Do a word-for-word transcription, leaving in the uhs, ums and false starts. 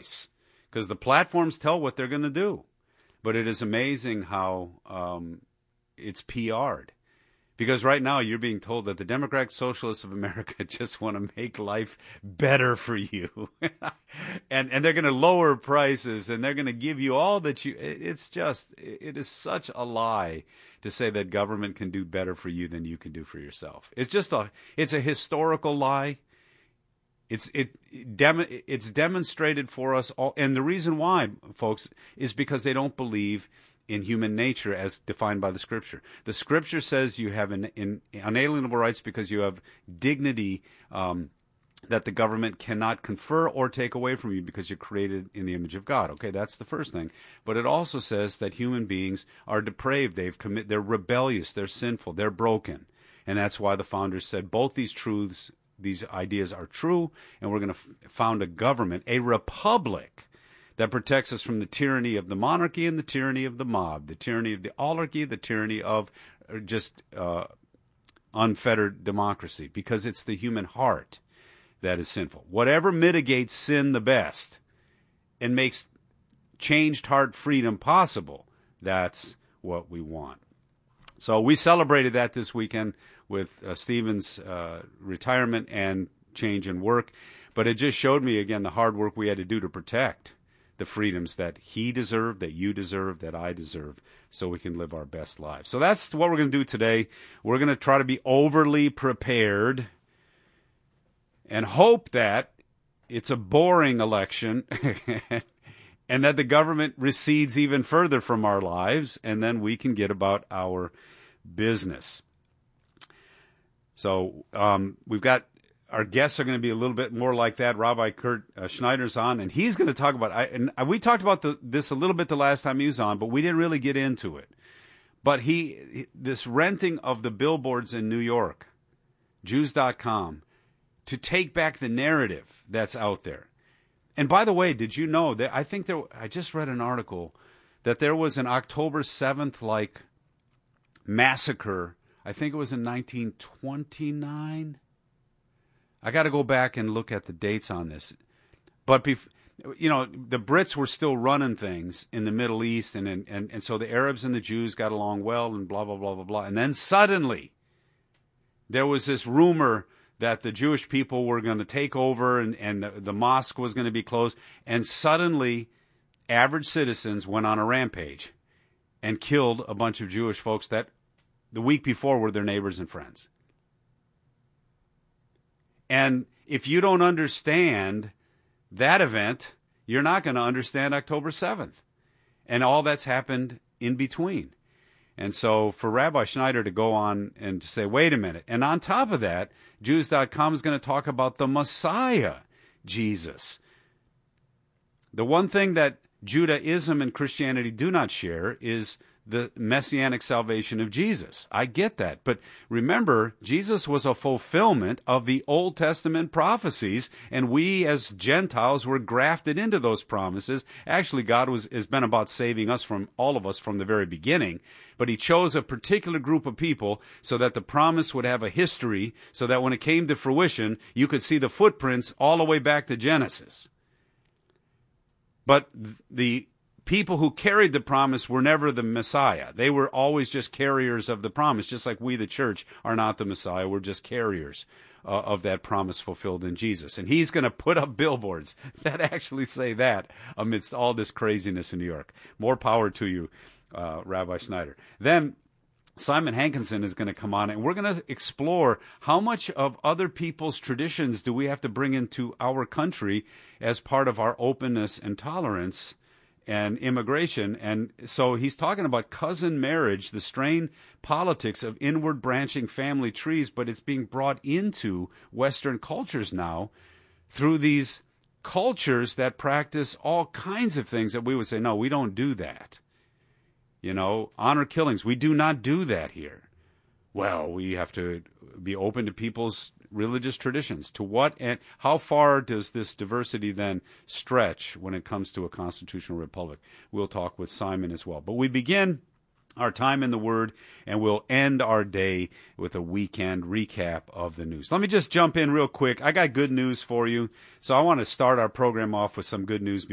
choice because the platforms tell what they're going to do. But it is amazing how um, it's P R'd. Because right now you're being told that the Democratic Socialists of America just want to make life better for you. and and they're going to lower prices and they're going to give you all that you... It's just, it is such a lie to say that government can do better for you than you can do for yourself. It's just a, it's a historical lie. It's it dem, it's demonstrated for us all. And the reason why, folks, is because they don't believe in human nature as defined by the Scripture. The Scripture says you have an, an unalienable rights because you have dignity um, that the government cannot confer or take away from you because you're created in the image of God. Okay, that's the first thing. But it also says that human beings are depraved. They've commit, they're rebellious. They're sinful. They're broken. And that's why the founders said both these truths, these ideas are true, and we're going to f- found a government, a republic, that protects us from the tyranny of the monarchy and the tyranny of the mob, the tyranny of the oligarchy, the tyranny of just uh, unfettered democracy, because it's the human heart that is sinful. Whatever mitigates sin the best and makes changed heart freedom possible, that's what we want. So we celebrated that this weekend with uh, Stephen's uh, retirement and change in work, but it just showed me again the hard work we had to do to protect the freedoms that he deserved, that you deserve, that I deserve, so we can live our best lives. So that's what we're going to do today. We're going to try to be overly prepared and hope that it's a boring election and that the government recedes even further from our lives, and then we can get about our business. So um, we've got our guests are going to be a little bit more like that. Rabbi Kurt uh, Schneider's on, and he's going to talk about, I, and we talked about the, this a little bit the last time he was on, but we didn't really get into it. But he, this renting of the billboards in New York, Jews dot com, to take back the narrative that's out there. And by the way, did you know that, I think there, I just read an article that there was an October seventh, like, massacre. I think it was in nineteen twenty-nine. I got to go back and look at the dates on this. But, bef- you know, the Brits were still running things in the Middle East, and, and, and so the Arabs and the Jews got along well, and blah, blah, blah, blah, blah. And then suddenly, there was this rumor that the Jewish people were going to take over, and, and the, the mosque was going to be closed. And suddenly, average citizens went on a rampage and killed a bunch of Jewish folks that the week before were their neighbors and friends. And if you don't understand that event, you're not going to understand October seventh and all that's happened in between. And so for Rabbi Schneider to go on and to say, wait a minute, and on top of that, Jews dot com is going to talk about the Messiah, Jesus. The one thing that Judaism and Christianity do not share is the messianic salvation of Jesus. I get that. But remember, Jesus was a fulfillment of the Old Testament prophecies, and we as Gentiles were grafted into those promises. Actually, God was, has been about saving us from all of us from the very beginning, but he chose a particular group of people so that the promise would have a history, so that when it came to fruition, you could see the footprints all the way back to Genesis. But the people who carried the promise were never the Messiah. They were always just carriers of the promise, just like we, the church, are not the Messiah. We're just carriers uh, of that promise fulfilled in Jesus. And he's going to put up billboards that actually say that amidst all this craziness in New York. More power to you, uh, Rabbi Schneider. Then Simon Hankinson is going to come on, and we're going to explore how much of other people's traditions do we have to bring into our country as part of our openness and tolerance and immigration. And so he's talking about cousin marriage, the strained politics of inward branching family trees, but it's being brought into Western cultures now through these cultures that practice all kinds of things that we would say, no, we don't do that. You know, honor killings, we do not do that here. Well, we have to be open to people's religious traditions. To what and how far does this diversity then stretch when it comes to a constitutional republic? We'll talk with Simon as well. But we begin our time in the Word, and we'll end our day with a weekend recap of the news. Let me just jump in real quick. I got good news for you. So I want to start our program off with some good news